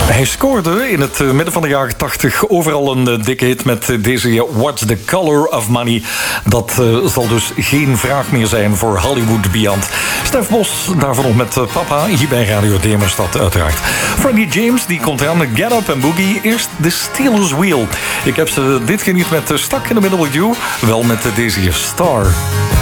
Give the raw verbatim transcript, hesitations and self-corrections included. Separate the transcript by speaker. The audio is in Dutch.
Speaker 1: Hij scoorde in het midden van de jaren tachtig overal een dikke hit met deze What's the Color of Money. Dat uh, zal dus geen vraag meer zijn voor Hollywood Beyond. Stef Bos, daarvan nog met papa, hier bij Radio Demerstad uiteraard. Freddie James, die komt eraan met Get Up en Boogie. Eerst de Steelers Wheel. Ik heb ze dit keer niet met Stuck in the Middle with You, wel met deze hier Star.